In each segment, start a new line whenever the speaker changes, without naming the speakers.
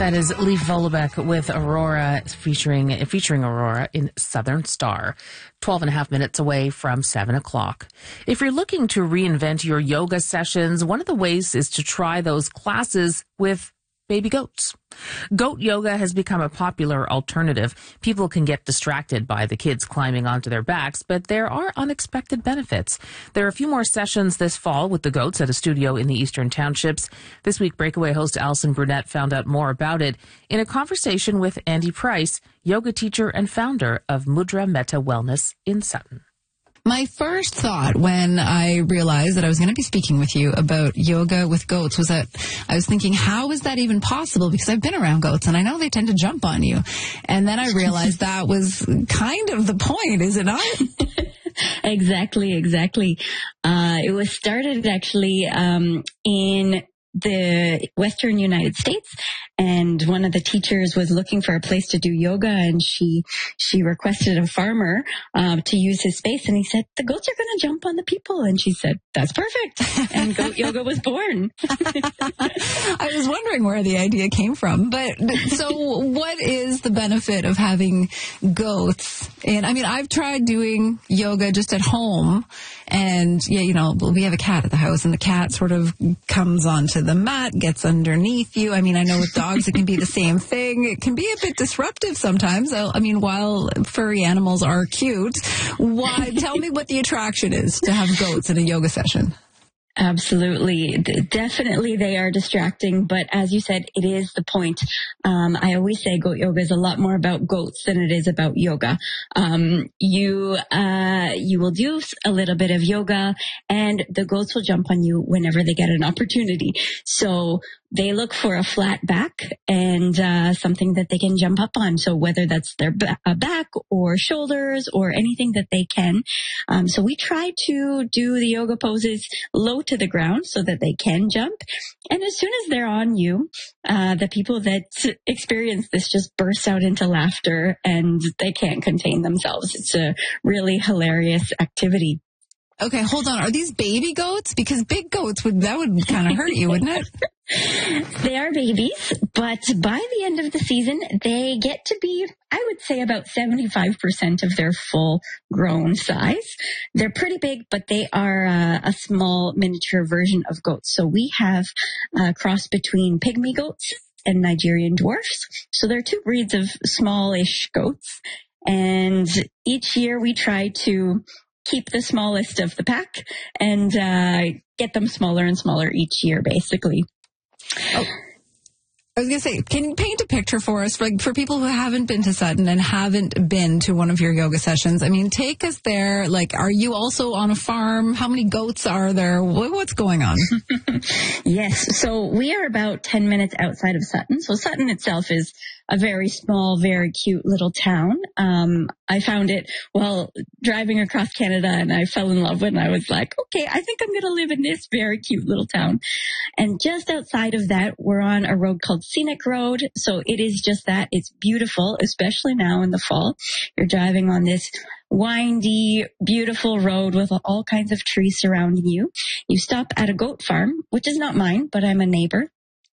That is Leif Vollebeck with Aurora, featuring Aurora in Southern Star, 12 and a half minutes away from 7 o'clock. If you're looking to reinvent your yoga sessions, one of the ways is to try those classes with baby goats. Goat yoga has become a popular alternative. People can get distracted by the kids climbing onto their backs, but there are unexpected benefits. There are a few more sessions this fall with the goats at a studio in the Eastern Townships. This week, Breakaway host Alison Brunette found out more about it in a conversation with Andy Price, yoga teacher and founder of Mudra Metta Wellness in Sutton.
My first thought when I realized that I was going to be speaking with you about yoga with goats was that I was thinking, how is that even possible? Because I've been around goats and I know they tend to jump on you. And then I realized that was kind of the point, is it not?
Exactly. It was started actually in the Western United States, and one of the teachers was looking for a place to do yoga, and she requested a farmer to use his space, and he said, the goats are going to jump on the people, and she said, that's perfect, and goat yoga was born.
I was wondering where the idea came from, but so what is the benefit of having goats? And I mean, I've tried doing yoga just at home, and we have a cat at the house, and the cat sort of comes onto the mat, gets underneath you. I mean, I know with dogs it can be the same thing. It can be a bit disruptive sometimes. I mean, while furry animals are cute, tell me what the attraction is to have goats in a yoga session.
Absolutely. Definitely they are distracting, but as you said, it is the point. I always say goat yoga is a lot more about goats than it is about yoga. You will do a little bit of yoga and the goats will jump on you whenever they get an opportunity. So they look for a flat back and something that they can jump up on. So whether that's their back or shoulders or anything that they can. So we try to do the yoga poses low to the ground so that they can jump. And as soon as they're on you, the people that experience this just burst out into laughter and they can't contain themselves. It's a really hilarious activity.
Okay, hold on. Are these baby goats? Because big goats would kind of hurt you, wouldn't it?
They are babies, but by the end of the season, they get to be, I would say, about 75% of their full grown size. They're pretty big, but they are a small miniature version of goats. So we have a cross between pygmy goats and Nigerian dwarfs. So they're two breeds of smallish goats. And each year we try to keep the smallest of the pack and get them smaller and smaller each year, basically.
Oh, I was going to say, can you paint a picture for us, like for people who haven't been to Sutton and haven't been to one of your yoga sessions? I mean, take us there. Like, are you also on a farm? How many goats are there? What's going on?
Yes. So we are about 10 minutes outside of Sutton. So Sutton itself is a very small, very cute little town. I found it while driving across Canada and I fell in love when I was like, okay, I think I'm going to live in this very cute little town. And just outside of that, we're on a road called Scenic Road. So it is just that. It's beautiful, especially now in the fall. You're driving on this windy, beautiful road with all kinds of trees surrounding you. You stop at a goat farm, which is not mine, but I'm a neighbor.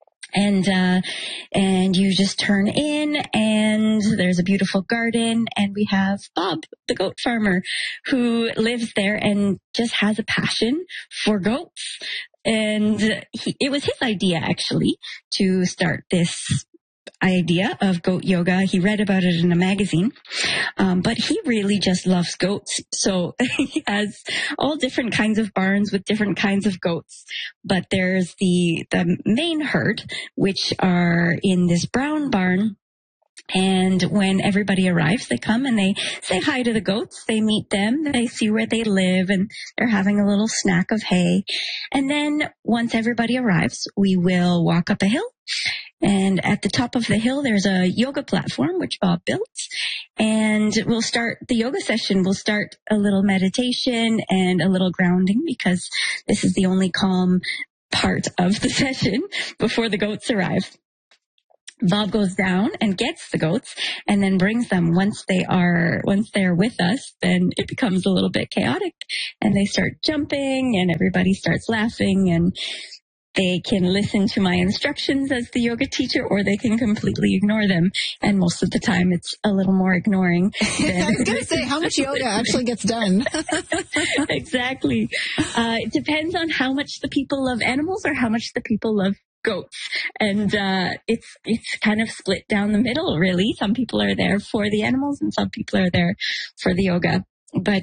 And you just turn in and there's a beautiful garden and we have Bob, the goat farmer, who lives there and just has a passion for goats. And it was his idea actually to start this idea of goat yoga. He read about it in a magazine, but he really just loves goats. So he has all different kinds of barns with different kinds of goats. But there's the main herd, which are in this brown barn. And when everybody arrives, they come and they say hi to the goats. They meet them. They see where they live and they're having a little snack of hay. And then once everybody arrives, we will walk up a hill. And at the top of the hill, there's a yoga platform, which Bob built. And we'll start the yoga session. We'll start a little meditation and a little grounding because this is the only calm part of the session before the goats arrive. Bob goes down and gets the goats and then brings them. Once they're with us, then it becomes a little bit chaotic and they start jumping and everybody starts laughing and They can listen to my instructions as the yoga teacher, or they can completely ignore them. And most of the time, it's a little more ignoring.
I was going to say, how much yoga actually gets done?
Exactly. It depends on how much the people love animals or how much the people love goats. And it's kind of split down the middle, really. Some people are there for the animals and some people are there for the yoga. But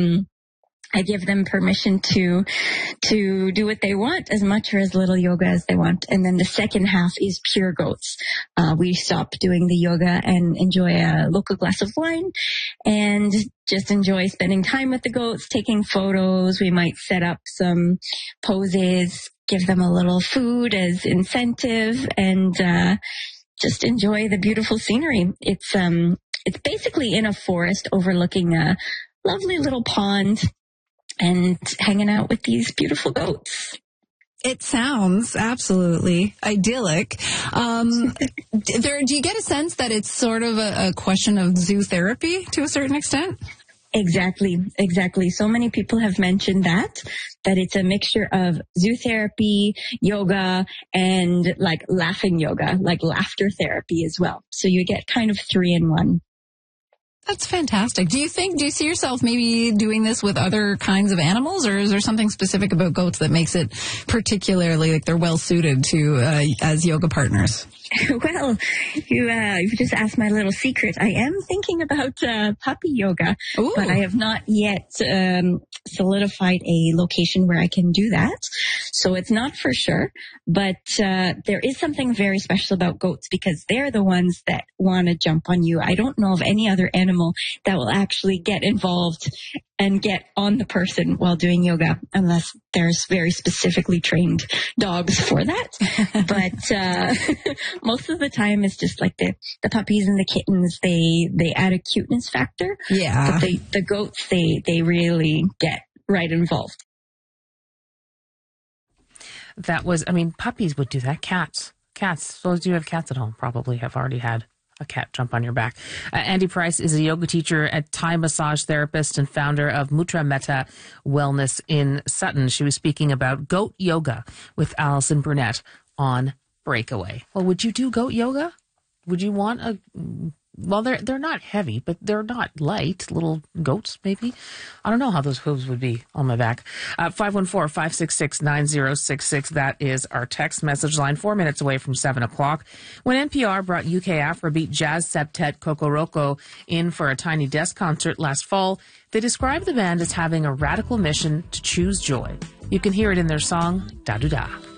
I give them permission to do what they want, as much or as little yoga as they want. And then the second half is pure goats. We stop doing the yoga and enjoy a local glass of wine and just enjoy spending time with the goats, taking photos. We might set up some poses, give them a little food as incentive, and just enjoy the beautiful scenery. It's basically in a forest overlooking a lovely little pond and hanging out with these beautiful goats.
It sounds absolutely idyllic. Do you get a sense that it's sort of a question of zoo therapy to a certain extent?
Exactly. So many people have mentioned that it's a mixture of zoo therapy, yoga, and like laughing yoga, like laughter therapy as well. So you get kind of 3 in 1.
That's fantastic. Do you see yourself maybe doing this with other kinds of animals, or is there something specific about goats that makes it particularly like they're well suited to as yoga partners?
Well, you just asked my little secret. I am thinking about puppy yoga,
Ooh.
But I have not yet solidified a location where I can do that. So it's not for sure, but there is something very special about goats because they're the ones that want to jump on you. I don't know of any other animal that will actually get involved and get on the person while doing yoga, unless there's very specifically trained dogs for that. But most of the time, it's just like the puppies and the kittens. They add a cuteness factor.
Yeah.
But the goats, they really get right involved.
That was, puppies would do that. Cats. Suppose you have cats at home, probably have already had a cat jump on your back. Andy Price is a yoga teacher, a Thai massage therapist, and founder of Mudra Metta Wellness in Sutton. She was speaking about goat yoga with Allison Burnett on Breakaway. Well, would you do goat yoga? Would you want well, they're not heavy, but they're not light. Little goats, maybe. I don't know how those hooves would be on my back. 514-566-9066. That is our text message line. 4 minutes away from 7 o'clock. When NPR brought UK Afrobeat jazz septet Kokoroko in for a Tiny Desk concert last fall, they described the band as having a radical mission to choose joy. You can hear it in their song, Da-Do-Da.